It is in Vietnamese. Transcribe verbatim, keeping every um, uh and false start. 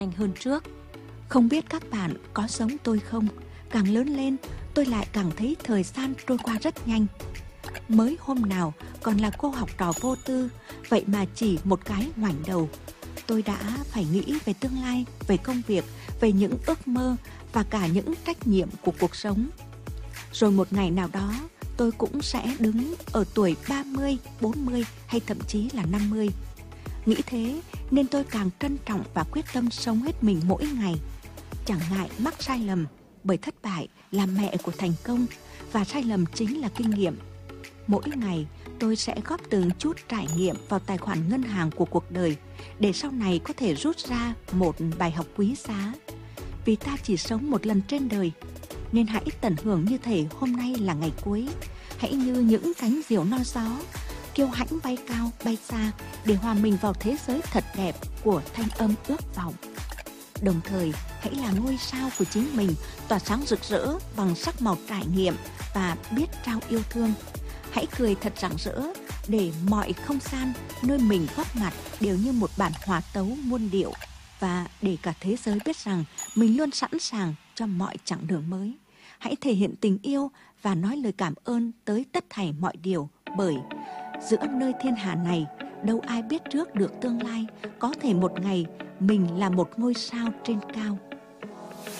nhanh hơn trước. Không biết các bạn có giống tôi không? Càng lớn lên, tôi lại càng thấy thời gian trôi qua rất nhanh. Mới hôm nào còn là cô học trò vô tư, vậy mà chỉ một cái ngoảnh đầu, tôi đã phải nghĩ về tương lai, về công việc, về những ước mơ và cả những trách nhiệm của cuộc sống. Rồi một ngày nào đó, tôi cũng sẽ đứng ở tuổi ba mươi, bốn mươi hay thậm chí là năm mươi. Nghĩ thế nên tôi càng trân trọng và quyết tâm sống hết mình mỗi ngày. Chẳng ngại mắc sai lầm, bởi thất bại là mẹ của thành công và sai lầm chính là kinh nghiệm. Mỗi ngày tôi sẽ góp từng chút trải nghiệm vào tài khoản ngân hàng của cuộc đời để sau này có thể rút ra một bài học quý giá. Vì ta chỉ sống một lần trên đời, nên hãy tận hưởng như thể hôm nay là ngày cuối. Hãy như những cánh diều no gió, kiêu hãnh bay cao bay xa để hòa mình vào thế giới thật đẹp của thanh âm ước vọng. Đồng thời, hãy là ngôi sao của chính mình, tỏa sáng rực rỡ bằng sắc màu trải nghiệm và biết trao yêu thương. Hãy cười thật rạng rỡ để mọi không gian nơi mình góp mặt đều như một bản hòa tấu muôn điệu, và để cả thế giới biết rằng mình luôn sẵn sàng cho mọi chặng đường mới. Hãy thể hiện tình yêu và nói lời cảm ơn tới tất thảy mọi điều, bởi giữa nơi thiên hà này, đâu ai biết trước được tương lai. Có thể một ngày mình là một ngôi sao trên cao.